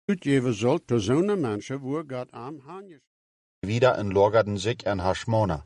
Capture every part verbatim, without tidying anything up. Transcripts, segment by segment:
wieder en lagerden zich en Hashmona.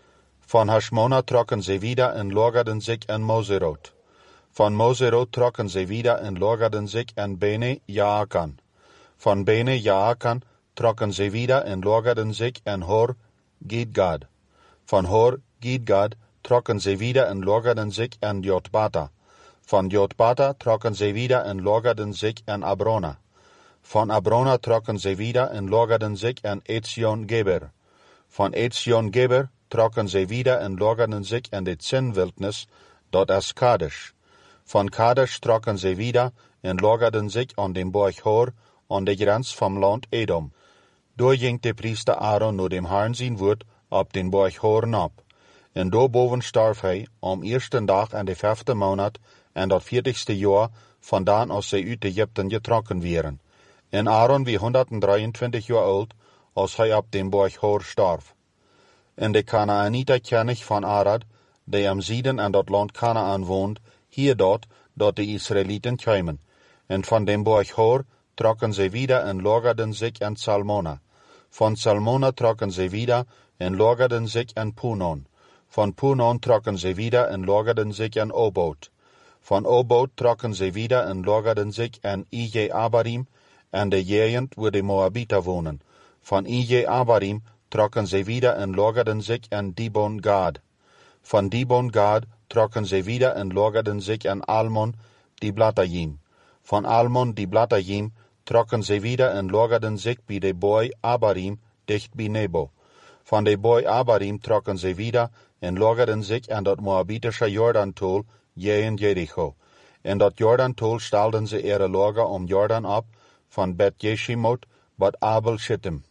Van Hashmona trokken ze wieder en lagerden zich en Moserot. Van Moserot trokken ze wieder en lagerden zich en Bene Jaakan. Van Bene Jaakan trokken ze wieder en lagerden zich en Hor Gidgad. Van Hor Gidgad trokken ze wieder en lagerden zich en Jotbata. Van Jotbata trokken ze wieder en lagerden zich en Abrona. Van Abrona trokken ze wieder en lagerden zich en Etzion-Geber. Van Etzion-Geber trokken ze wieder en lagerden zich en de Zin-wildnis, dat is Kadesh. Van Kadesh trokken ze wieder en lagerden zich aan den berg Hor, aan de grens van land Edom. Door ging de priester Aaron naar dem Herrn zijn woord op den berg Hor nap. En daarboven starf hij om eerste dag en de vijfde maand en dat veertigste jaar vandaan als zij uit Egypten getrokken werden. En Aaron wie honderddrieëntwintig jaar oud als hij op den berg Hor starf. En de Kanaanita kennig van Arad, die am Zieden en dat land Kanaan woont, hier dat, dat de Israëlieten kwamen. En van den berg Hor trokken ze wieder en lagerden zich en Salmona. Van Salmona trokken ze wieder en lagerden zich en Punon. Van Punon trokken ze wieder en lagerden zich en Obot. Van Obot trokken ze wieder en lagerden zich en Ije Abarim en de gegend waar de Moabieten wonen. Van Ije Abarim trokken ze wieder en lagerden zich en Dibon Gad. Van Dibon Gad trokken ze wieder en lagerden zich en Almon Diblatayim. Van Almon Diblatayim trokken ze wieder en lagerden zich bij de boy Abarim dicht bij Nebo. Van de boy Abarim trokken ze wieder en lagerden zich aan dat Moabitische Jordantol jeen Jericho. En dat Jordantol stelden ze ere lager om Jordan op, van Bet Jeshimot bat Abel Shittim.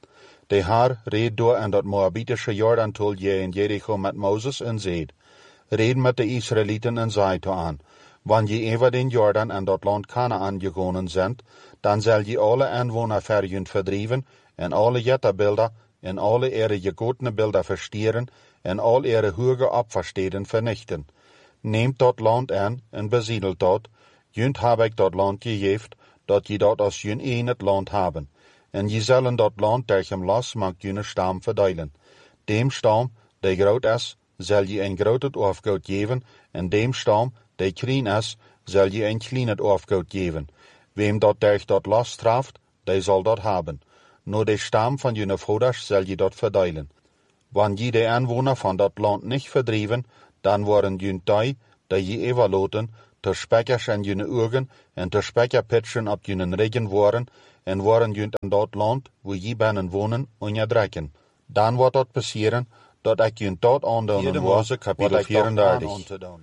De Heer reed door aan dat Moabitische Jordantol jeen Jericho met Mozes en zeid, reed met de Israëlieten en zei toe aan, wanneer je even den Jordan en dat land Kanaan gekomen zendt, dan zal je alle inwoner verjun verdrieven en alle jetterbeelden en alle ere gegotene beelden verstieren en al ere hoge opversteden vernichten. Neemt dat land aan en besiedelt dat, junt heb ik dat land gegeven, dat je dat als jun een het land hebben. En je zullen dat land tegen los mag june stam verdelen. Dem stam, die groot is, zal je een groot het afgoed geven, en dem stam, die klein is, zal je een klein het afgoed geven. Wem dat tegen dat los straft, die zal dat hebben. Nur de stam van june vaders zal je dat verdelen. Wanneer je de inwoner van dat land niet verdrieven, dan worden jun die, die je evaluaten, ter spekkers in june ogen en ter spekkerpitchen op june regen worden, en worden junt in dat land, waar je binnen wonen, onderdrukken. Dan wordt dat passeren, dat ik junt dat aandoen was, kapitel vierendertig.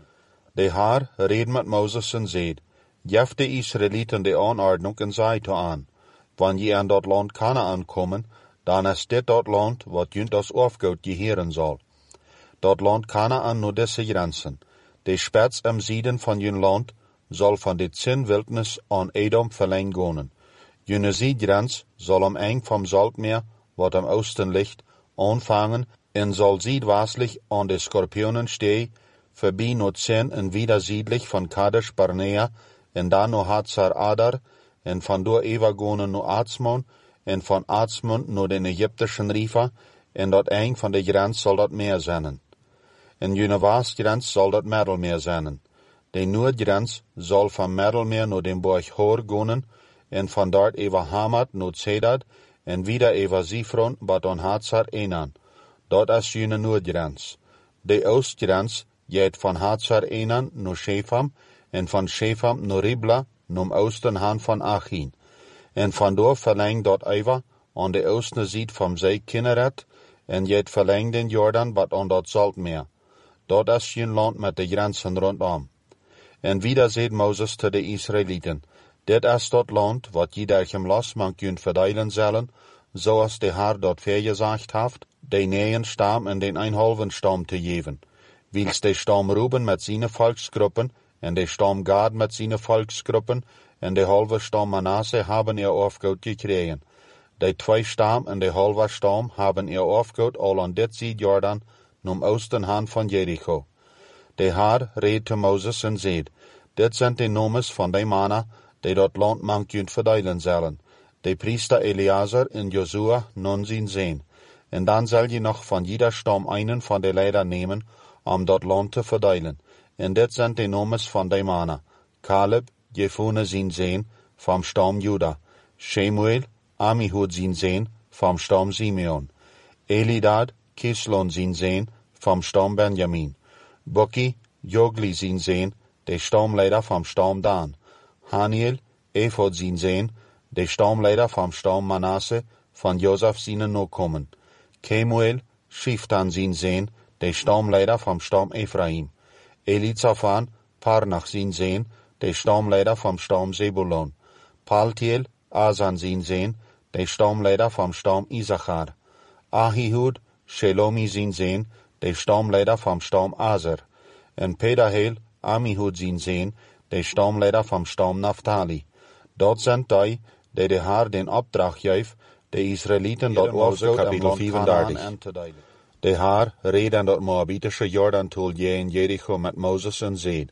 De Heer reed met Mozes en zeid, geef de Israëlieten de aanordnung en zei toe aan, wanneer je in dat land Kanaan komen, dan is dit dat land wat junt als afgoed geheren zal. Dat land Kanaan nu deze grenzen. De spits am Zieden van jun land zal van dit Zin-wildnis aan Edom verlengd gonen. June Ziedgrens zal am eng vom Saltmeer, wat am oosten ligt, aanvangen en zal ziedwestlich aan de Skorpionen stee, voorbij naar Zin en wieder ziedlich van Kadesh Barnea en dan naar Hatzar Adar en van door overgonen naar Atzmon en van Atzmon naar de Egyptischen Riva en dat eng van de grens zal dat meer zijn. En june westgrens zal dat Middelmeer zijn. De noordgrens zal van Middelmeer naar den berg Hor gonen en van daar over Hamat naar Zedad en wieder over Zifron wat aan Hatzar Enan. Dat is june noordgrens. De oostgrens gaat van Hatzar Enan naar Shefam en van Shefam naar Ribla, naar oosten haan van Achin. En vandoor verlengt dat over aan de oostenzijde van zee Kinneret en gaat verlengt den Jordan wat aan dat Saltmeer. Dat is jun land met de grenzen rondom. En wieder zeid Mozes te de Israëlieten, dit is dat land wat je dergem los mag kunt verdelen zullen, zoals de Heer dat vergezegd heeft, de negen stam en den een halven stam te geven. Wils de stam Ruben met zijn volksgroepen en de stam Gad met zijn volksgroepen en de halve stam Manasse hebben ihr afgoed gekregen. De twee stam en de halve stam hebben ihr afgoed al aan dit ziet Jordan, nom oosten haan van Jericho. De Heer reed te Mozes en zeid, dit zijn de nomes van de mannen, die dat land man kunt verdelen zullen. de priester Eleazar en Josua nun zijn zeen. En dan zal je nog van jeder stam einen van de leider nemen, om dat land te verdelen. En dit zijn de noemes van de mannen: Caleb, Jefune zijn zeen, van stam Juda; Shemuel, Amihud zijn zeen, van stam Simeon; Elidad, Kislon zijn zeen, van stam Benjamin; Bukki, Jogli zijn zeen, de stamleider van stam Dan; Haniel, Ephod zijn zeen, de stamleider van stam Manasse, van Jozef zijn nakomen; Kemuel, Shiftan zijn zeen, de stamleider van stam Ephraim; Elizaphan, Parnach zijn zeen, de stamleider van stam Zebulon; Paltiel, Azan zijn zeen, de stamleider van stam Issachar; Ahihud, Shelomi zijn zeen, de stamleider van stam Aser; en Pedahel, Amihud zijn zeen, de stamleider van stam Naphtali. Dat zijn die, die de Heer den opdracht geeft, de Israëlieten dat afgoot en land Kanaan aan te delen. De Heer reed aan dat Moabitische Jordantoel je in Jericho met Mozes en zei: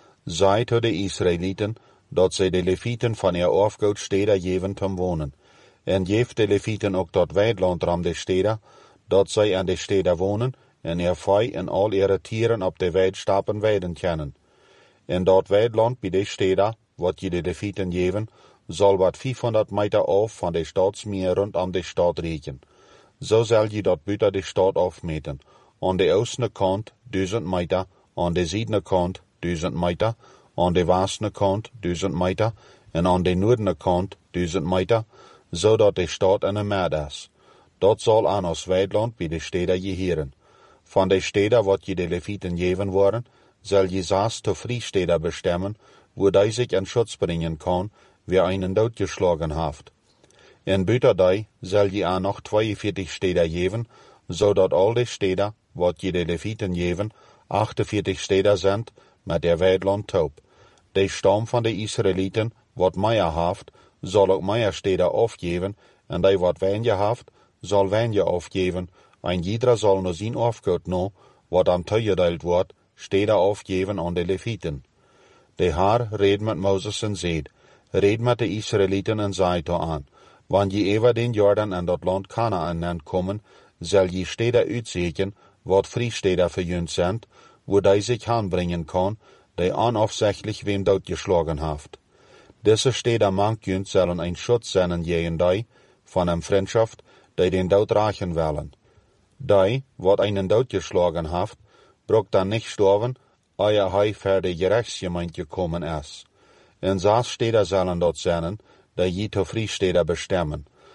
Zei tot de Israëlieten dat zij de Levieten van er afgoot steden geven te wonen. En geeft de Levieten ook dat weidland ram de steden, dat zij aan de steden wonen en er vee en al ihre tieren op de weidstappen weiden kennen. En dat weidland bij de steden, wat je de Levieten geven, zal wat vijfhonderd meter af van de stadsmuur rondom de stad reiken. Zo zal je dat buiten de stad afmeten. Aan de oostelijke kant duizend meter, aan de zuidelijke kant duizend meter, aan de westelijke kant duizend meter en aan de noordelijke kant duizend meter, zodat de stad in een meer is. Dat zal aan ons weidland bij de steden geheren. Van de steden wat je de Levieten geven worden, zal je zes tot vrijsteden bestemmen, waar hij zich in schutz brengen kan, wie einen doodgeslagen heeft. En buiten die zal je aan nog tweeënveertig steden geven, zodat al de steden wat je de Levieten geven, achtenveertig steden zijn met der weidland top. De stam van de Israëlieten wat meer heeft, zal ook meer steden afgeven, en die wat weinig heeft, zal weinig afgeven, en ieder zal nu zien afgoed no, wat am toegedeeld wordt, steden afgeven aan de Levieten. De Heer reed met Mozes en zei: Reed met de Israëlieten en zei to aan: Wanneer je over den Jordan en dat land Kanaan aan komen, zal je steden uitzoeken, wat vrijsteden voor jullie zijn, waar hij zich aanbrengen kan, die onafzichtelijk wem doodgeslagen heeft. Deze steden mank jullie zullen een schutz zijn tegen die, van een vriendschaft, die den dood raken willen. Die, wat einen doodgeslagen heeft, brok dan niet sterven, eer hij voor de gerechtsgemeente gekomen is. En zes steden zullen dat zijn, die je te vrijsteden bestemmen.